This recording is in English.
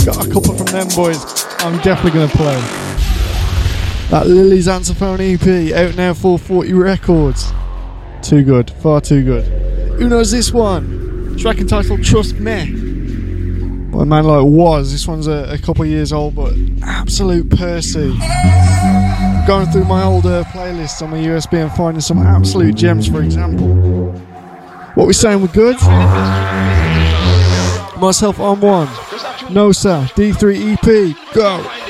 Got a couple from them boys I'm definitely going to play. That Lily's Antiphone EP, out now, 440 Records. Too good, far too good. Who knows this one? Track entitled Trust Me. By a man like Was. This one's a couple of years old, but absolute Percy. Going through my older playlists on my USB and finding some absolute gems, for example. What we saying, we're good? Myself on one. No sir, D3 EP, go!